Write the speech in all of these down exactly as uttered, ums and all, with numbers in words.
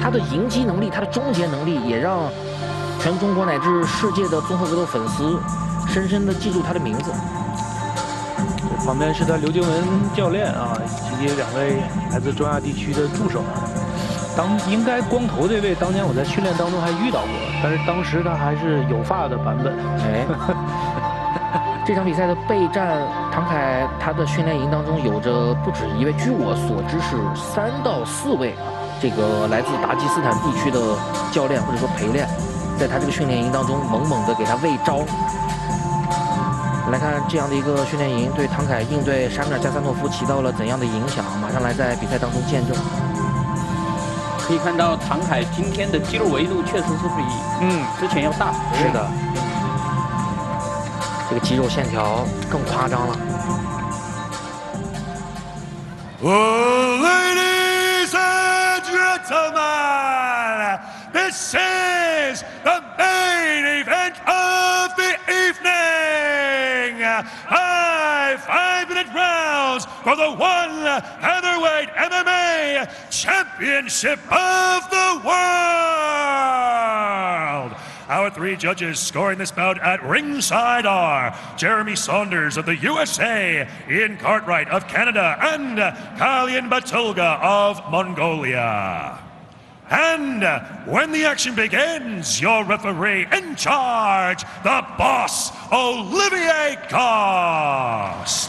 他的迎击能力，他的终结能力，也让全中国乃至世界的综合格斗粉丝深深的记住他的名字。 这旁边是他刘静文教练啊，以及两位来自中亚地区的助手。当应该光头这位，当年我在训练当中还遇到过，但是当时他还是有发的版本。 哎。这场比赛的备战，唐凯他的训练营当中有着不止一位，据我所知是三到四位，这个来自达吉斯坦地区的教练或者说陪练，在他这个训练营当中猛猛的给他喂招。来看这样的一个训练营对唐凯应对沙米尔加萨诺夫起到了怎样的影响，马上来在比赛当中见证。 可以看到唐凯今天的肌肉维度确实是比嗯之前要大。 是的。这个肌肉线条更夸张了。 Oh, ladies and gentlemen, this is the main event of the evening. Five five-minute rounds for the one featherweight M M A championship of the world. Our three judges scoring this bout at ringside are Jeremy Saunders of the U S A, Ian Cartwright of Canada, and Kalyan Batulga of Mongolia. And when the action begins, your referee in charge, the boss, Olivier Cost.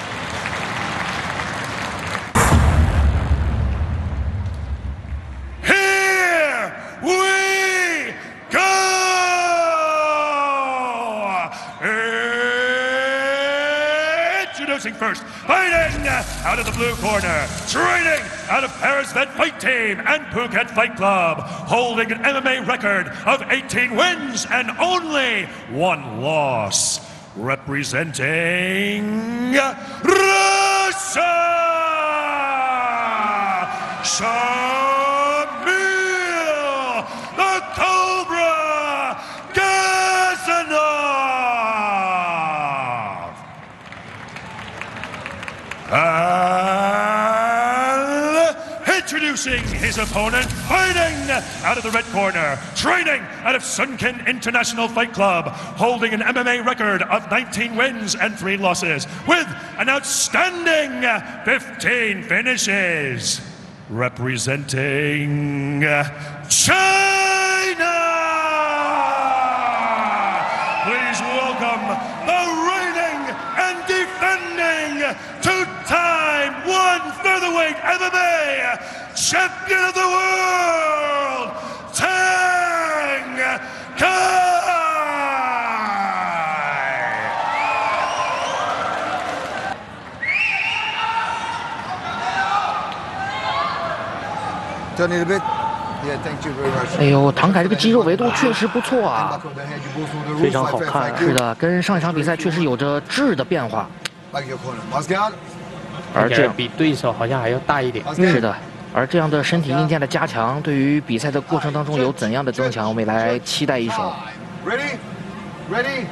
Here we go! Introducing first, fighting out of the blue corner, training out of Paris Vet Fight Team and Phuket Fight Club, holding an M M A record of eighteen wins and only one loss, representing Russia, Shamil the Cobra Gazanov. And introducing his opponent, fighting out of the red corner, training out of Sunken International Fight Club, holding an M M A record of nineteen wins and three losses, with an outstanding fifteen finishes, representing China. Please welcome the reigning and defending two-time one featherweight M M A champion of the world, Tang Kai. 哎呦，唐凯这个肌肉维度确实不错啊， 非常好看。 是的，跟上一场比赛确实有着质的变化。而这比对手好像还要大一点。 是的，而这样的身体硬件的加强，对于比赛的过程当中有怎样的增强？我们也来期待一手。 Ready, ready.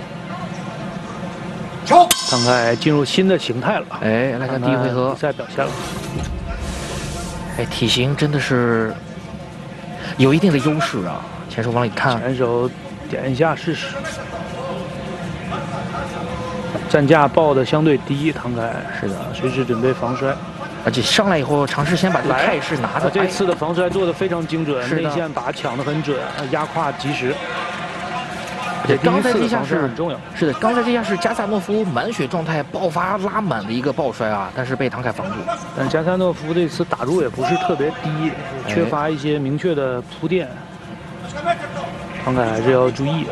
唐凯进入新的形态了。 哎，来看第一回合比赛表现了。 哎，体型真的是有一定的优势啊！前手往里看， 前手点一下试试。站架抱的相对低，唐凯是的，随时准备防摔。 而且上来以后尝试先把这个态势拿着。 这次的防摔做的非常精准， 内线把抢得很准，压胯及时。 对，刚才这下是很重要。 是的，刚才这下是加萨诺夫满血状态爆发拉满的一个抱摔啊，但是被唐凯防住。 但加萨诺夫这次打入也不是特别低，缺乏一些明确的铺垫。唐凯还是要注意啊。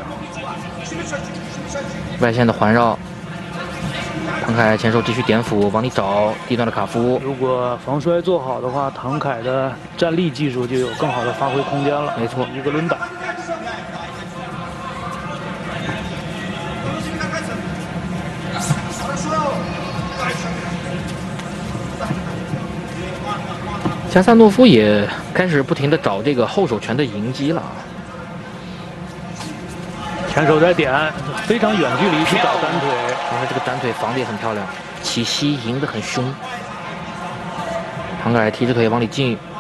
外线的环绕，唐凯前手继续点斧往里找低端的卡夫。 如果防摔做好的话，唐凯的站立技术就有更好的发挥空间了。 没错， 一个抡打。 加萨诺夫也开始不停的找这个后手拳的迎击了。 前手在点，非常远距离去找单腿， 你看这个单腿防的也很漂亮，起膝迎的很凶。唐凯提着腿往里进，